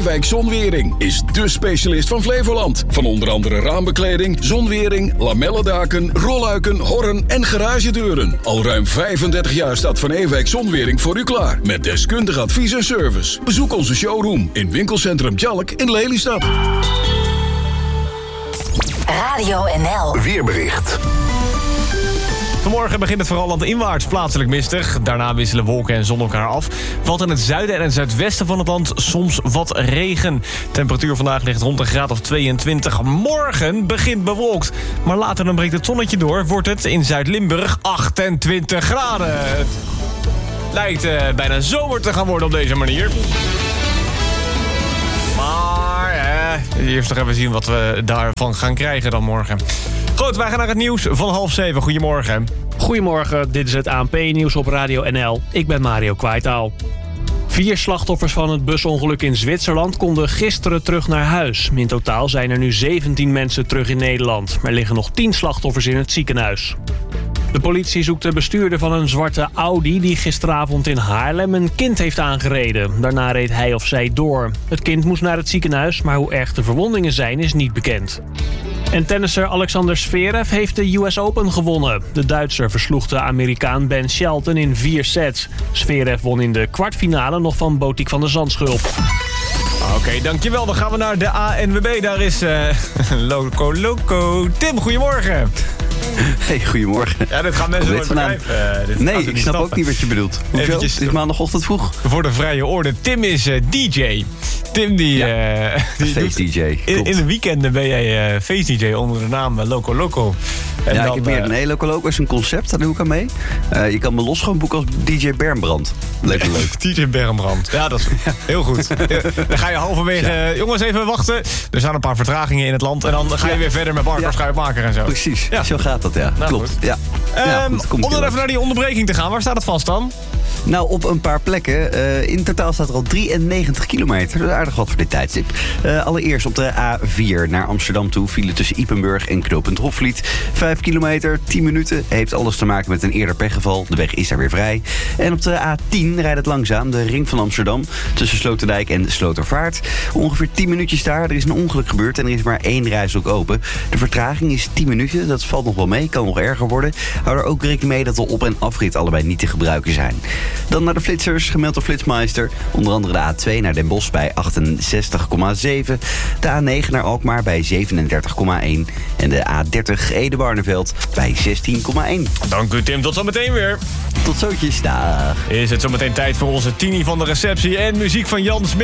Ewijk Zonwering is dé specialist van Flevoland. Van onder andere raambekleding, zonwering, lamellendaken, rolluiken, horren en garagedeuren. Al ruim 35 jaar staat Van Ewijk Zonwering voor u klaar. Met deskundig advies en service. Bezoek onze showroom in winkelcentrum Tjalk in Lelystad. Radio NL. Weerbericht. Vanmorgen begint het vooral landinwaarts plaatselijk mistig. Daarna wisselen wolken en zon elkaar af. Valt in het zuiden en het zuidwesten van het land soms wat regen. Temperatuur vandaag ligt rond een graad of 22. Morgen begint bewolkt. Maar later dan breekt het zonnetje door. Wordt het in Zuid-Limburg 28 graden. Het lijkt bijna zomer te gaan worden op deze manier. Maar eerst nog even zien wat we daarvan gaan krijgen dan morgen. Goed, wij gaan naar het nieuws van 6:30. Goedemorgen. Goedemorgen, dit is het ANP-nieuws op Radio NL. Ik ben Mario Kwaitaal. 4 slachtoffers van het busongeluk in Zwitserland konden gisteren terug naar huis. In totaal zijn er nu 17 mensen terug in Nederland. Er liggen nog 10 slachtoffers in het ziekenhuis. De politie zoekt de bestuurder van een zwarte Audi die gisteravond in Haarlem een kind heeft aangereden. Daarna reed hij of zij door. Het kind moest naar het ziekenhuis, maar hoe erg de verwondingen zijn is niet bekend. En tennisser Alexander Zverev heeft de US Open gewonnen. De Duitser versloeg de Amerikaan Ben Shelton in 4 sets. Zverev won in de kwartfinale nog van Botik van der Zandschulp. Oké, dankjewel. Dan gaan we naar de ANWB. Daar is Loco. Tim, goedemorgen. Hey, goedemorgen. Ja, dit gaan mensen nooit begrijpen. Nee, ik snap ook niet wat je bedoelt. Hoezo? Het is maandagochtend vroeg. Voor de vrije orde. Tim is DJ. Tim die feest-DJ. In de weekenden ben jij feest-DJ onder de naam Loco. En ja, ik heb meer dan Loco is een concept, daar doe ik aan mee. Je kan me los gewoon boeken als DJ Bermbrand. Lekker leuk. DJ Bermbrand. Ja, dat is heel goed. Dan ga je halverwege... Jongens, even wachten. Er zijn een paar vertragingen in het land. En dan ga je weer verder met Marco Schuitmaker en zo. Precies, zo gaat dat, ja. Nou, klopt. Ja. Om dan even naar die onderbreking te gaan. Waar staat het vast dan? Nou, op een paar plekken. In totaal staat er al 93 kilometer. Dat is aardig wat voor dit tijdstip. Allereerst op de A4 naar Amsterdam toe. File tussen Ypenburg en knooppunt Hofvliet. 5 kilometer, 10 minuten. Heeft alles te maken met een eerder pechgeval. De weg is daar weer vrij. En op de A10 rijdt het langzaam. De ring van Amsterdam. Tussen Sloterdijk en Slotervaart. Ongeveer 10 minuutjes daar. Er is een ongeluk gebeurd en er is maar 1 rijstrook open. De vertraging is 10 minuten. Dat valt nog wel mee. Kan nog erger worden. Hou er ook rekening mee dat de op- en afrit allebei niet te gebruiken zijn. Dan naar de flitsers, gemeld door Flitsmeister. Onder andere de A2 naar Den Bosch bij 68,7. De A9 naar Alkmaar bij 37,1. En de A30 Ede-Barneveld bij 16,1. Dank u, Tim. Tot zometeen weer. Tot zootjes, dag. Is het zometeen tijd voor onze Tini van de receptie en muziek van Jan Smit.